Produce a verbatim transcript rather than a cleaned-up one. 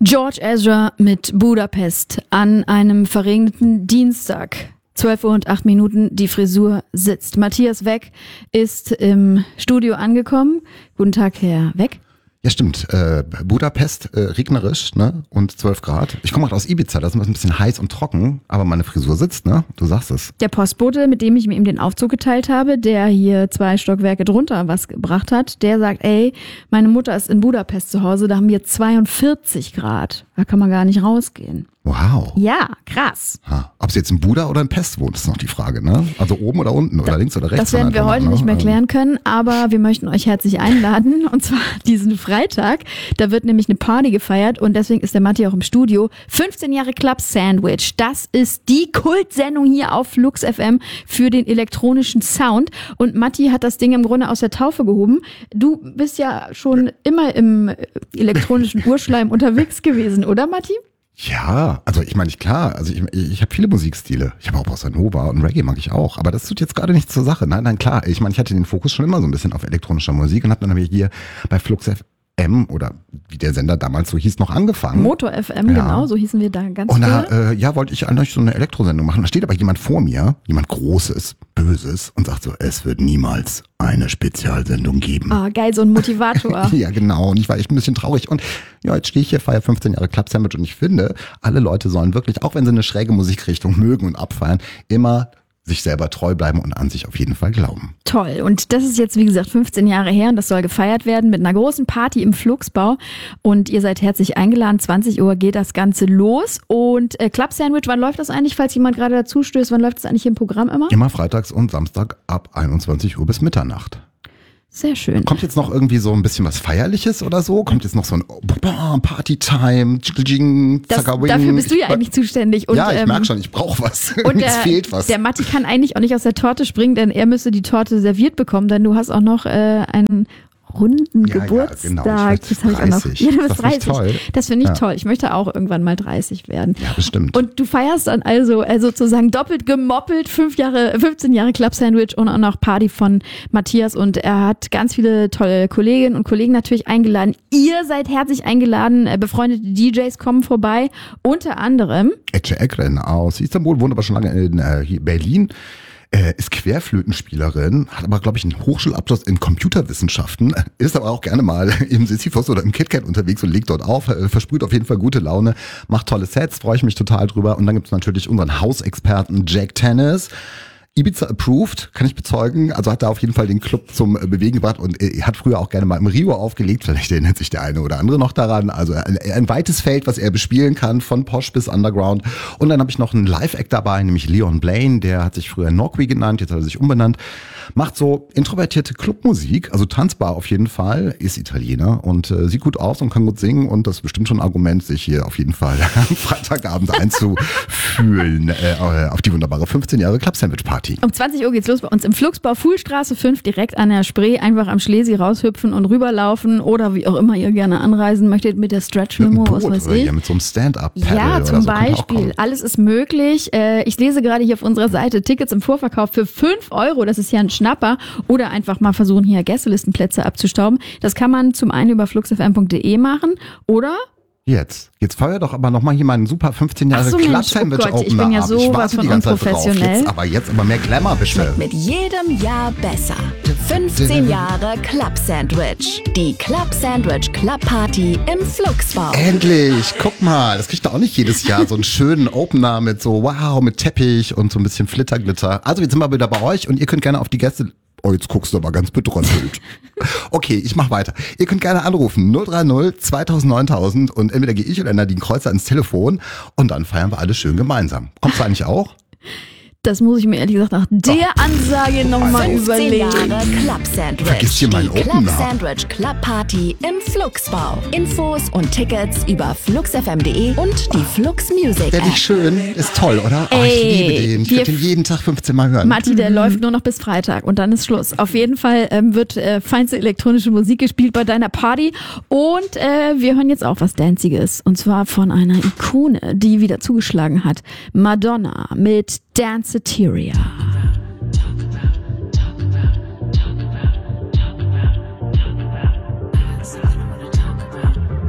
George Ezra mit Budapest an einem verregneten Dienstag. zwölf Uhr und acht Minuten, die Frisur sitzt. Matthias Weck ist im Studio angekommen. Guten Tag, Herr Weck. Ja, stimmt. Äh, Budapest, äh, regnerisch, ne? Und zwölf Grad. Ich komme gerade aus Ibiza, da ist es ein bisschen heiß und trocken, aber meine Frisur sitzt, ne? Du sagst es. Der Postbote, mit dem ich mir eben den Aufzug geteilt habe, der hier zwei Stockwerke drunter was gebracht hat, der sagt, ey, meine Mutter ist in Budapest zu Hause, da haben wir zweiundvierzig Grad. Da kann man gar nicht rausgehen. Wow. Ja, krass. Ha. Ob sie jetzt in Buda oder in Pest wohnt, ist noch die Frage, ne? Also oben oder unten oder da, links oder rechts. Das werden wir heute ne? nicht mehr klären können, aber wir möchten euch herzlich einladen und zwar diesen Freitag. Da wird nämlich eine Party gefeiert und deswegen ist der Matti auch im Studio. fünfzehn Jahre Club Sandwich, das ist die Kultsendung hier auf Flux F M für den elektronischen Sound und Matti hat das Ding im Grunde aus der Taufe gehoben. Du bist ja schon immer im elektronischen Urschleim unterwegs gewesen, oder Matti? Ja, also ich meine, klar, also ich, ich habe viele Musikstile. Ich habe auch Bossa Nova und Reggae mag ich auch, aber das tut jetzt gerade nichts zur Sache. Nein, nein, klar. Ich meine, ich hatte den Fokus schon immer so ein bisschen auf elektronischer Musik und habe dann hier bei Flux F M oder wie der Sender damals so hieß, noch angefangen. Motor F M, ja. Genau, so hießen wir da ganz Und da, äh, ja, wollte ich eigentlich so eine Elektrosendung machen. Da steht aber jemand vor mir, jemand Großes, Böses und sagt so, es wird niemals eine Spezialsendung geben. Ah, geil, so ein Motivator. Ja, genau. Und ich war echt ein bisschen traurig. Und ja, jetzt stehe ich hier, feiere fünfzehn Jahre Club Sandwich und ich finde, alle Leute sollen wirklich, auch wenn sie eine schräge Musikrichtung mögen und abfeiern, immer sich selber treu bleiben und an sich auf jeden Fall glauben. Toll. Und das ist jetzt, wie gesagt, fünfzehn Jahre her und das soll gefeiert werden mit einer großen Party im Flugsbau. Und ihr seid herzlich eingeladen. zwanzig Uhr geht das Ganze los. Und äh, Club Sandwich, wann läuft das eigentlich, falls jemand gerade dazu stößt? Wann läuft das eigentlich im Programm immer? Immer freitags und Samstag ab einundzwanzig Uhr bis Mitternacht. Sehr schön. Kommt jetzt noch irgendwie so ein bisschen was Feierliches oder so? Kommt jetzt noch so ein oh, Party-Time, das, dafür bist du ja eigentlich zuständig. Und, ja, ich ähm, merke schon, ich brauche was. Und Jetzt fehlt was. Der Matti kann eigentlich auch nicht aus der Torte springen, denn er müsste die Torte serviert bekommen, denn du hast auch noch äh, einen runden ja, Geburtstag. Ja, genau. Ich das habe ich auch noch. Ja, du bist dreißig. Toll. Das finde ich ja. toll. Ich möchte auch irgendwann mal dreißig werden. Ja, bestimmt. Und du feierst dann also äh, sozusagen doppelt gemoppelt fünf Jahre, fünfzehn Jahre Club Sandwich und auch noch Party von Matthias. Und er hat ganz viele tolle Kolleginnen und Kollegen natürlich eingeladen. Ihr seid herzlich eingeladen. Äh, befreundete D Js kommen vorbei. Unter anderem Ece Ekren aus Istanbul, wohnt aber schon lange in äh, Berlin. Äh, ist Querflötenspielerin, hat aber, glaube ich, einen Hochschulabschluss in Computerwissenschaften, ist aber auch gerne mal im Sisyphos oder im KitKat unterwegs und legt dort auf, äh, versprüht auf jeden Fall gute Laune, macht tolle Sets, freue ich mich total drüber. Und dann gibt es natürlich unseren Hausexperten Jack Tennis. Ibiza approved, kann ich bezeugen. Also hat da auf jeden Fall den Club zum äh, Bewegen gebracht und äh, hat früher auch gerne mal im Rio aufgelegt. Vielleicht erinnert sich der eine oder andere noch daran. Also ein, ein weites Feld, was er bespielen kann, von Posh bis Underground. Und dann habe ich noch einen Live-Act dabei, nämlich Leon Blaine. Der hat sich früher Norqui genannt, jetzt hat er sich umbenannt. Macht so introvertierte Clubmusik, also tanzbar auf jeden Fall, ist Italiener und äh, sieht gut aus und kann gut singen. Und das ist bestimmt schon ein Argument, sich hier auf jeden Fall am Freitagabend einzufühlen äh, auf die wunderbare fünfzehn Jahre Club Sandwich Party. Um zwanzig Uhr geht's los bei uns im Flugsbau, Fuhlstraße fünf, direkt an der Spree. Einfach am Schlesi raushüpfen und rüberlaufen oder wie auch immer ihr gerne anreisen möchtet mit der Stretch-Limo, was weiß ich. Ja, mit so einem Stand-Up-Paddle Ja, zum oder so Beispiel. Alles ist möglich. Ich lese gerade hier auf unserer Seite Tickets im Vorverkauf für fünf Euro. Das ist ja ein Schnapper. Oder einfach mal versuchen, hier Gästelistenplätze abzustauben. Das kann man zum einen über fluxfm punkt de machen oder... Jetzt. Jetzt feuer doch aber nochmal hier meinen super fünfzehn Jahre so, Club Sandwich oh Gott, Opener ich bin ja ab. sowas von unprofessionell. Jetzt, aber jetzt aber mehr Glamour, bitte. Schmeckt mit jedem Jahr besser. fünfzehn Jahre Club Sandwich. Die Club Sandwich Club Party im Flugsbau. Endlich, guck mal, das kriegt doch auch nicht jedes Jahr so einen schönen Opener mit so wow, mit Teppich und so ein bisschen Flitterglitter. Also jetzt sind wir wieder bei euch und ihr könnt gerne auf die Gäste... Oh, jetzt guckst du aber ganz bedröppelt. Okay, ich mach weiter. Ihr könnt gerne anrufen null drei null zweitausend neuntausend und entweder gehe ich oder Nadine Kreuzer ins Telefon und dann feiern wir alle schön gemeinsam. Kommst du eigentlich auch? Das muss ich mir ehrlich gesagt nach der Doch. Ansage nochmal überlegen. fünfzehn Jahre Club Sandwich. Vergiss hier meinen Die Club Opener. Sandwich Club Party im Flugsbau. Infos und Tickets über fluxfm punkt de und die Flux Music Der App. nicht schön, ist toll, oder? Oh, ich Ey, liebe den. Ich wir- werde den jeden Tag fünfzehn Mal hören. Matti, der läuft nur noch bis Freitag und dann ist Schluss. Auf jeden Fall ähm, wird äh, feinste elektronische Musik gespielt bei deiner Party und äh, wir hören jetzt auch was Danziges und zwar von einer Ikone, die wieder zugeschlagen hat. Madonna mit Danceteria.